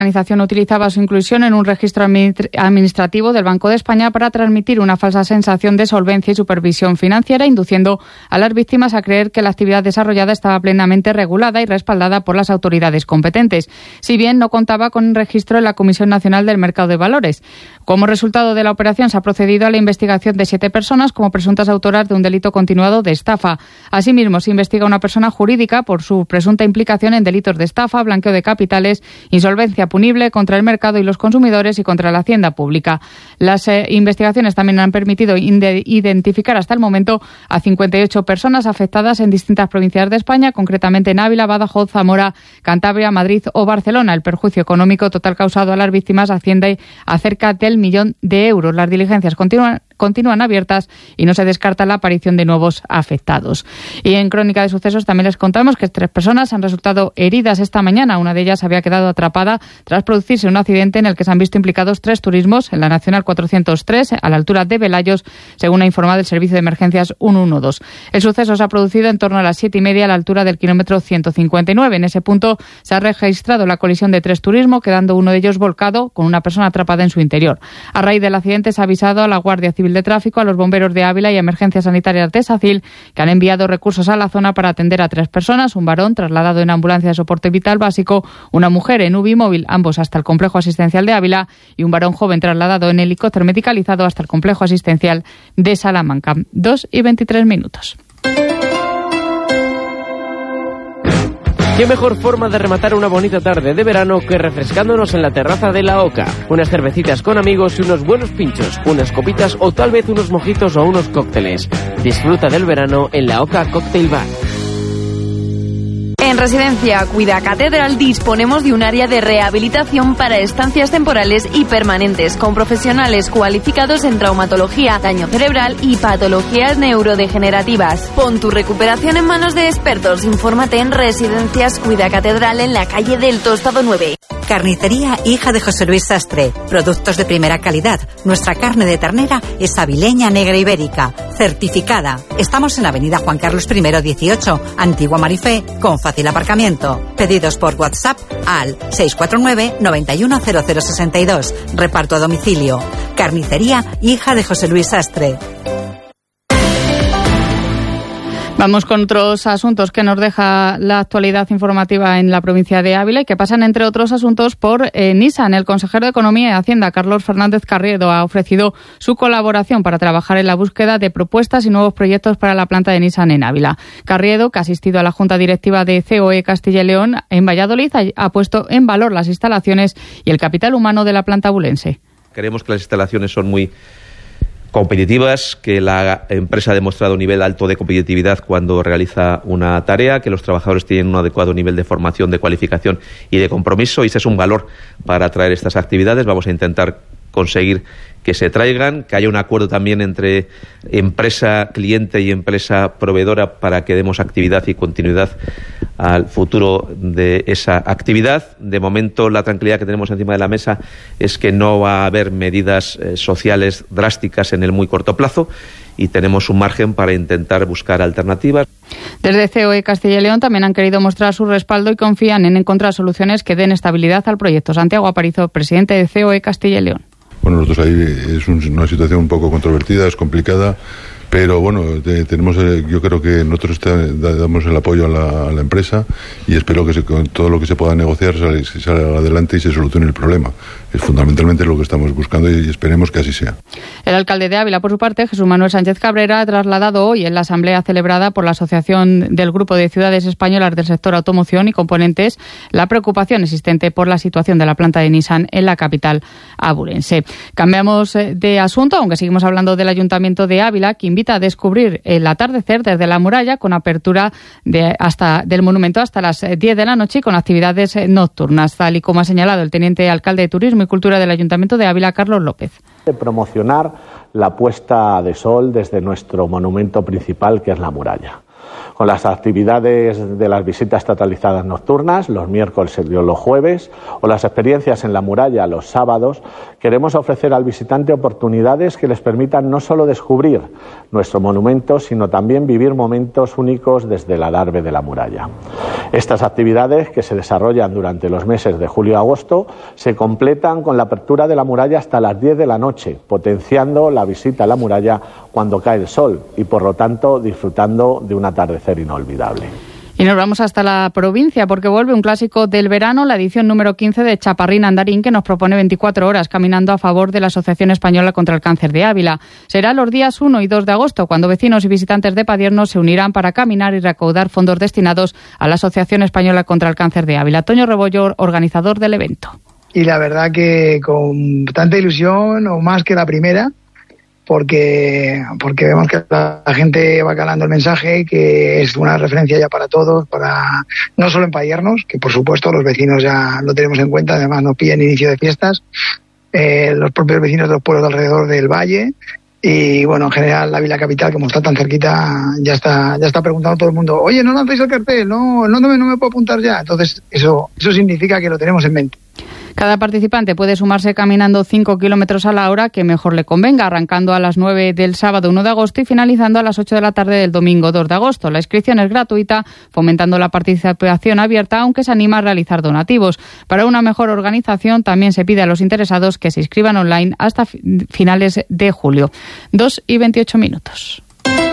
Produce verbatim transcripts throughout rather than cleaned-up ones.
La organización utilizaba su inclusión en un registro administrativo del Banco de España para transmitir una falsa sensación de solvencia y supervisión financiera, induciendo a las víctimas a creer que la actividad desarrollada estaba plenamente regulada y respaldada por las autoridades competentes, si bien no contaba con un registro en la Comisión Nacional del Mercado de Valores. Como resultado de la operación, se ha procedido a la investigación de siete personas como presuntas autoras de un delito continuado de estafa. Asimismo, se investiga a una persona jurídica por su presunta implicación en delitos de estafa, blanqueo de capitales, insolvencia punible contra el mercado y los consumidores y contra la hacienda pública. Las eh, investigaciones también han permitido inde- identificar hasta el momento a cincuenta y ocho personas afectadas en distintas provincias de España, concretamente en Ávila, Badajoz, Zamora, Cantabria, Madrid o Barcelona. El perjuicio económico total causado a las víctimas asciende a cerca del millón de euros. Las diligencias continúan continúan abiertas y no se descarta la aparición de nuevos afectados. Y en Crónica de Sucesos también les contamos que tres personas han resultado heridas esta mañana. Una de ellas había quedado atrapada tras producirse un accidente en el que se han visto implicados tres turismos en la Nacional cuatrocientos tres, a la altura de Velayos, según ha informado el Servicio de Emergencias ciento doce. El suceso se ha producido en torno a las siete y media a la altura del kilómetro ciento cincuenta y nueve. En ese punto se ha registrado la colisión de tres turismos, quedando uno de ellos volcado con una persona atrapada en su interior. A raíz del accidente se ha avisado a la Guardia Civil de Tráfico, a los bomberos de Ávila y a Emergencias Sanitarias de Sacil, que han enviado recursos a la zona para atender a tres personas, un varón trasladado en ambulancia de soporte vital básico, una mujer en U B I móvil, ambos hasta el complejo asistencial de Ávila, y un varón joven trasladado en helicóptero medicalizado hasta el complejo asistencial de Salamanca. Dos y veintitrés minutos. ¿Qué mejor forma de rematar una bonita tarde de verano que refrescándonos en la terraza de la Oca? Unas cervecitas con amigos y unos buenos pinchos, unas copitas o tal vez unos mojitos o unos cócteles. Disfruta del verano en la Oca Cocktail Bar. En Residencia Cuida Catedral disponemos de un área de rehabilitación para estancias temporales y permanentes, con profesionales cualificados en traumatología, daño cerebral y patologías neurodegenerativas. Pon tu recuperación en manos de expertos. Infórmate en Residencias Cuida Catedral en la calle del Tostado nueve. Carnicería Hija de José Luis Sastre. Productos de primera calidad. Nuestra carne de ternera es avileña negra ibérica, certificada. Estamos en Avenida Juan Carlos I dieciocho, Antigua Marifé, con fácil aparcamiento. Pedidos por WhatsApp al seis cuatro nueve, nueve uno cero cero seis dos. Reparto a domicilio. Carnicería Hija de José Luis Sastre. Vamos con otros asuntos que nos deja la actualidad informativa en la provincia de Ávila y que pasan, entre otros asuntos, por eh, Nissan. El consejero de Economía y Hacienda, Carlos Fernández Carriedo, ha ofrecido su colaboración para trabajar en la búsqueda de propuestas y nuevos proyectos para la planta de Nissan en Ávila. Carriedo, que ha asistido a la Junta Directiva de C O E Castilla y León en Valladolid, ha puesto en valor las instalaciones y el capital humano de la planta abulense. Creemos que las instalaciones son muy competitivas, que la empresa ha demostrado un nivel alto de competitividad cuando realiza una tarea, que los trabajadores tienen un adecuado nivel de formación, de cualificación y de compromiso, y ese es un valor para atraer estas actividades. Vamos a intentar conseguir que se traigan, que haya un acuerdo también entre empresa cliente y empresa proveedora para que demos actividad y continuidad al futuro de esa actividad. De momento, la tranquilidad que tenemos encima de la mesa es que no va a haber medidas eh, sociales drásticas en el muy corto plazo y tenemos un margen para intentar buscar alternativas. Desde C O E Castilla y León también han querido mostrar su respaldo y confían en encontrar soluciones que den estabilidad al proyecto. Santiago Aparizo, presidente de C O E Castilla y León. Bueno, nosotros ahí es un, una situación un poco controvertida, es complicada, pero bueno, te, tenemos, eh, yo creo que nosotros te, damos el apoyo a la, a la empresa y espero que se, con todo lo que se pueda negociar se salga adelante y se solucione el problema. Es fundamentalmente lo que estamos buscando y esperemos que así sea. El alcalde de Ávila, por su parte, Jesús Manuel Sánchez Cabrera, ha trasladado hoy en la asamblea celebrada por la Asociación del Grupo de Ciudades Españolas del Sector Automoción y Componentes la preocupación existente por la situación de la planta de Nissan en la capital abulense. Cambiamos de asunto, aunque seguimos hablando del Ayuntamiento de Ávila, que invita a descubrir el atardecer desde la muralla con apertura de hasta del monumento hasta las diez de la noche y con actividades nocturnas, tal y como ha señalado el teniente alcalde de Turismo y Cultura del Ayuntamiento de Ávila, Carlos López. De promocionar la puesta de sol desde nuestro monumento principal, que es la muralla. Con las actividades de las visitas totalizadas nocturnas, los miércoles y los jueves, o las experiencias en la muralla los sábados, queremos ofrecer al visitante oportunidades que les permitan no solo descubrir nuestro monumento, sino también vivir momentos únicos desde el adarve de la muralla. Estas actividades, que se desarrollan durante los meses de julio y agosto, se completan con la apertura de la muralla hasta las diez de la noche, potenciando la visita a la muralla cuando cae el sol y, por lo tanto, disfrutando de un atardecer inolvidable. Y nos vamos hasta la provincia porque vuelve un clásico del verano, la edición número quince de Chaparrín Andarín, que nos propone veinticuatro horas caminando a favor de la Asociación Española contra el Cáncer de Ávila. Será los días uno y dos de agosto, cuando vecinos y visitantes de Padierno se unirán para caminar y recaudar fondos destinados a la Asociación Española contra el Cáncer de Ávila. Toño Rebollo, organizador del evento. Y la verdad que con tanta ilusión, o más que la primera, porque porque vemos que la gente va calando el mensaje, que es una referencia ya para todos, para no solo en Padiernos, que por supuesto los vecinos ya lo tenemos en cuenta, además nos piden inicio de fiestas, eh, los propios vecinos de los pueblos de alrededor del valle, y bueno, en general la Vila Capital, como está tan cerquita, ya está ya está preguntando todo el mundo, oye, no lancéis el cartel, no no, no, me, no me puedo apuntar ya. Entonces eso eso significa que lo tenemos en mente. Cada participante puede sumarse caminando cinco kilómetros a la hora que mejor le convenga, arrancando a las nueve del sábado uno de agosto y finalizando a las ocho de la tarde del domingo dos de agosto. La inscripción es gratuita, fomentando la participación abierta, aunque se anima a realizar donativos. Para una mejor organización, también se pide a los interesados que se inscriban online hasta finales de julio. dos y veintiocho minutos.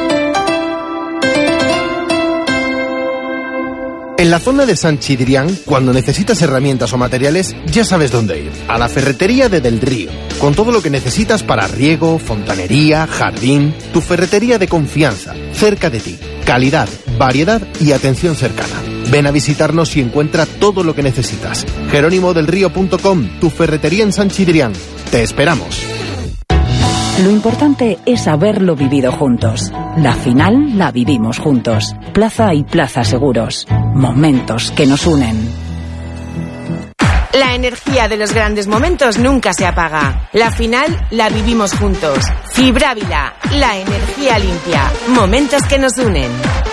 En la zona de San Chidrián, cuando necesitas herramientas o materiales, ya sabes dónde ir. A la ferretería de Del Río, con todo lo que necesitas para riego, fontanería, jardín. Tu ferretería de confianza, cerca de ti. Calidad, variedad y atención cercana. Ven a visitarnos y encuentra todo lo que necesitas. jerónimo del río punto com, tu ferretería en San Chidrián. Te esperamos. Lo importante es haberlo vivido juntos. La final la vivimos juntos. Plaza y Plaza Seguros. Momentos que nos unen. La energía de los grandes momentos nunca se apaga. La final la vivimos juntos. Fibrávila, la energía limpia. Momentos que nos unen.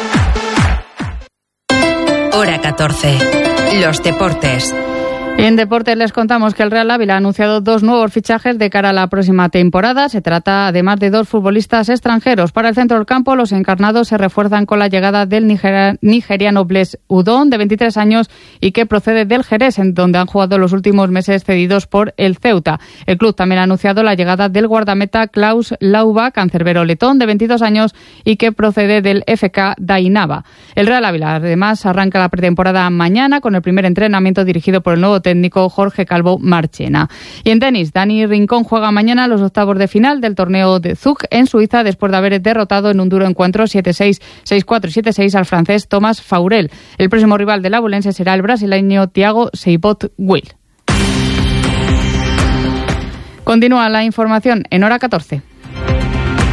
Hora catorce. Los deportes. En deportes les contamos que el Real Ávila ha anunciado dos nuevos fichajes de cara a la próxima temporada. Se trata además de dos futbolistas extranjeros. Para el centro del campo, los encarnados se refuerzan con la llegada del nigeria, nigeriano Bless Udon, de veintitrés años, y que procede del Jerez, en donde han jugado los últimos meses cedidos por el Ceuta. El club también ha anunciado la llegada del guardameta Klaus Lauba, cancerbero letón, de veintidós años, y que procede del F K Dainava. El Real Ávila además arranca la pretemporada mañana con el primer entrenamiento dirigido por el nuevo técnico Jorge Calvo Marchena. Y en tenis, Dani Rincón juega mañana los octavos de final del torneo de Zug en Suiza, después de haber derrotado en un duro encuentro siete seis, seis cuatro y siete seis al francés Thomas Faurel. El próximo rival del abulense será el brasileño Thiago Seyboth-Will. Continúa la información en Hora catorce.